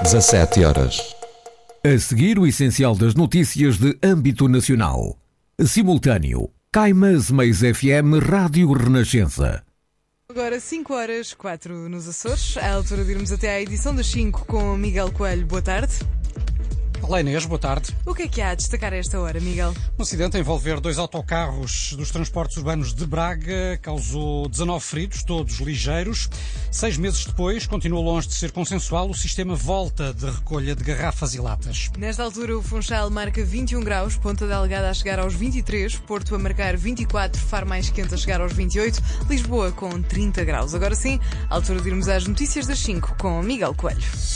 17 horas. A seguir, o essencial das notícias de âmbito nacional. Simultâneo. Caimás Meis FM Rádio Renascença. Agora 5 horas, 4 nos Açores. À altura de irmos até à edição das 5 com Miguel Coelho. Boa tarde. Olá Inês, boa tarde. O que é que há a destacar a esta hora, Miguel? Um acidente a envolver 2 autocarros dos transportes urbanos de Braga causou 19 feridos, todos ligeiros. 6 meses depois, continua longe de ser consensual, o sistema volta de recolha de garrafas e latas. Nesta altura, o Funchal marca 21 graus, Ponta Delgada a chegar aos 23, Porto a marcar 24, Faro mais quente a chegar aos 28, Lisboa com 30 graus. Agora sim, à altura de irmos às notícias das 5 com Miguel Coelho.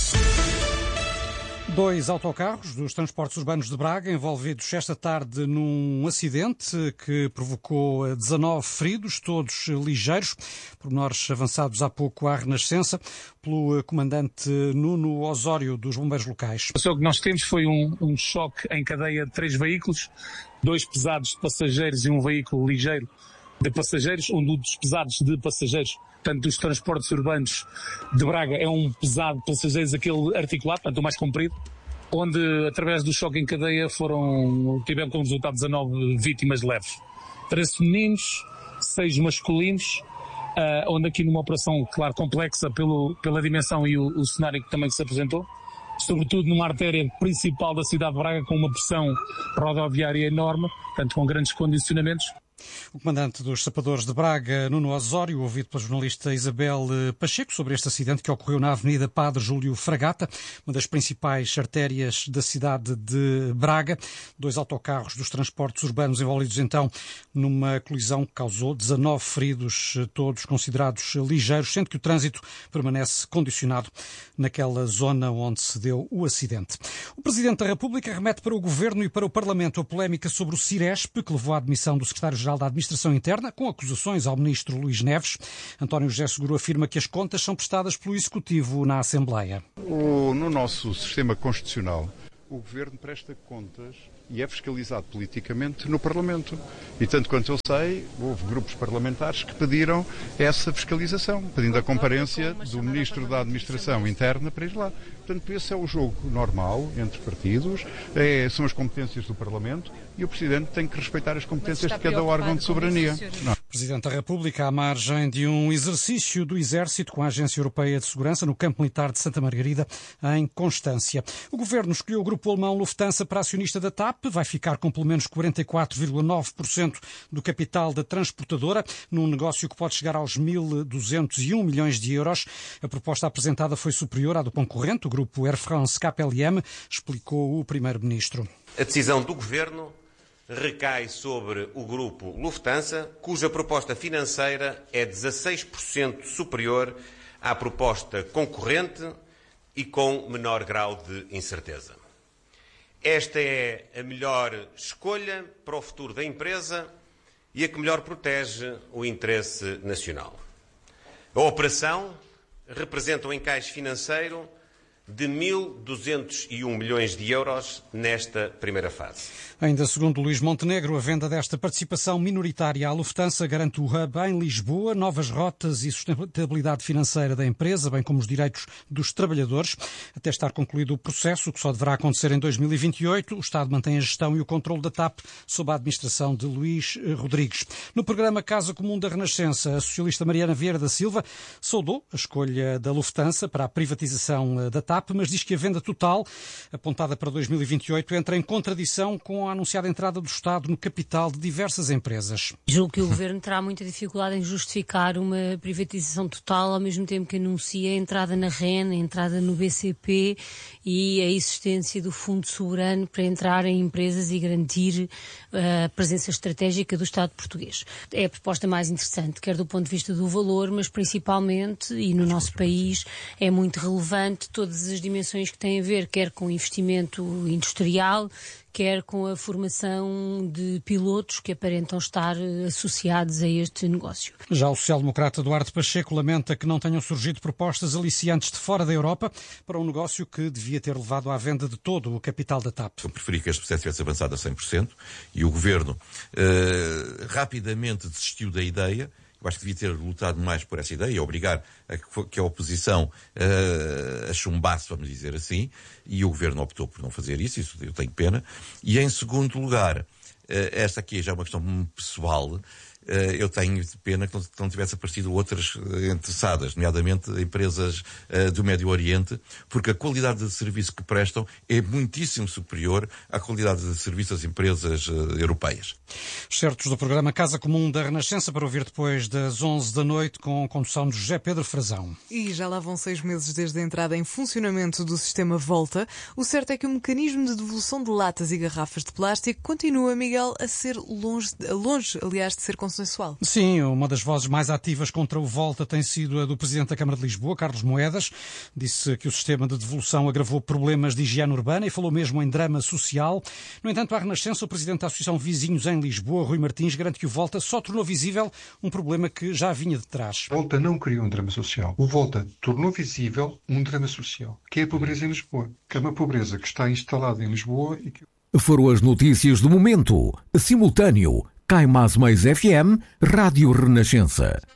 2 autocarros dos transportes urbanos de Braga envolvidos esta tarde num acidente que provocou 19 feridos, todos ligeiros. Pormenores avançados há pouco à Renascença pelo comandante Nuno Osório dos Bombeiros Locais. O que nós temos foi um choque em cadeia de 3 veículos, 2 pesados de passageiros e um veículo ligeiro de passageiros, um dos pesados de passageiros, portanto, dos transportes urbanos de Braga, é um pesado de passageiros, aquele articulado, portanto, o mais comprido, onde, através do choque em cadeia, tivemos como resultado 19 vítimas leves. 13 femininos, 6 masculinos, onde aqui numa operação, claro, complexa pela dimensão e o cenário que também se apresentou, sobretudo numa artéria principal da cidade de Braga, com uma pressão rodoviária enorme, portanto, com grandes condicionamentos. O comandante dos Sapadores de Braga, Nuno Osório, ouvido pela jornalista Isabel Pacheco sobre este acidente que ocorreu na Avenida Padre Júlio Fragata, uma das principais artérias da cidade de Braga. 2 autocarros dos transportes urbanos envolvidos então numa colisão que causou 19 feridos, todos considerados ligeiros, sendo que o trânsito permanece condicionado naquela zona onde se deu o acidente. O Presidente da República remete para o Governo e para o Parlamento a polémica sobre o Ciresp, que levou à admissão do Secretário-Geral da Administração Interna, com acusações ao Ministro Luís Neves. António José Seguro afirma que as contas são prestadas pelo Executivo na Assembleia. No nosso sistema constitucional, o Governo presta contas e é fiscalizado politicamente no Parlamento. E tanto quanto eu sei, houve grupos parlamentares que pediram essa fiscalização, pedindo a comparência do Ministro da Administração Interna para ir lá. Portanto, esse é o jogo normal entre partidos, são as competências do Parlamento e o Presidente tem que respeitar as competências de cada órgão de soberania. Presidente da República, à margem de um exercício do Exército com a Agência Europeia de Segurança no Campo Militar de Santa Margarida, em Constância. O Governo escolheu o grupo alemão Lufthansa para acionista da TAP, vai ficar com pelo menos 44,9% do capital da transportadora, num negócio que pode chegar aos 1.201 milhões de euros. A proposta apresentada foi superior à do concorrente, o grupo Air France KLM, explicou o Primeiro-Ministro. A decisão do Governo recai sobre o grupo Lufthansa, cuja proposta financeira é 16% superior à proposta concorrente e com menor grau de incerteza. Esta é a melhor escolha para o futuro da empresa e a que melhor protege o interesse nacional. A operação representa um encaixe financeiro de 1.201 milhões de euros nesta primeira fase. Ainda segundo Luís Montenegro, a venda desta participação minoritária à Lufthansa garante o hub em Lisboa, novas rotas e sustentabilidade financeira da empresa, bem como os direitos dos trabalhadores. Até estar concluído o processo, que só deverá acontecer em 2028, o Estado mantém a gestão e o controle da TAP sob a administração de Luís Rodrigues. No programa Casa Comum da Renascença, a socialista Mariana Vieira da Silva saudou a escolha da Lufthansa para a privatização da TAP, mas diz que a venda total, apontada para 2028, entra em contradição com a anunciada entrada do Estado no capital de diversas empresas. Julgo que o Governo terá muita dificuldade em justificar uma privatização total, ao mesmo tempo que anuncia a entrada na REN, a entrada no BCP e a existência do Fundo Soberano para entrar em empresas e garantir a presença estratégica do Estado português. É a proposta mais interessante, quer do ponto de vista do valor, mas principalmente, e no nosso país, é muito relevante todas as dimensões que têm a ver, quer com investimento industrial, quer com a formação de pilotos que aparentam estar associados a este negócio. Já o social-democrata Duarte Pacheco lamenta que não tenham surgido propostas aliciantes de fora da Europa para um negócio que devia ter levado à venda de todo o capital da TAP. Eu preferi que este processo tivesse avançado a 100% e o Governo rapidamente desistiu da ideia. Eu acho que devia ter lutado mais por essa ideia, obrigar que a oposição a chumbasse, vamos dizer assim, e o Governo optou por não fazer isso eu tenho pena. E em segundo lugar, esta aqui já é uma questão pessoal, eu tenho pena que não tivesse aparecido outras interessadas, nomeadamente empresas do Médio Oriente, porque a qualidade de serviço que prestam é muitíssimo superior à qualidade de serviço das empresas europeias. Certos do programa Casa Comum da Renascença para ouvir depois das 11 da noite com condução de José Pedro Frazão. E já lá vão 6 meses desde a entrada em funcionamento do sistema Volta. O certo é que o mecanismo de devolução de latas e garrafas de plástico continua, Miguel, a ser longe, aliás, de ser consensual. Sim, uma das vozes mais ativas contra o Volta tem sido a do Presidente da Câmara de Lisboa, Carlos Moedas. Disse que o sistema de devolução agravou problemas de higiene urbana e falou mesmo em drama social. No entanto, à Renascença, o Presidente da Associação Vizinhos em Lisboa, Rui Martins, garante que o Volta só tornou visível um problema que já vinha de trás. O Volta não criou um drama social. O Volta tornou visível um drama social, que é a pobreza em Lisboa. Que é uma pobreza que está instalada em Lisboa e que... Foram as notícias do momento. Simultâneo. Cai Mais FM, Rádio Renascença.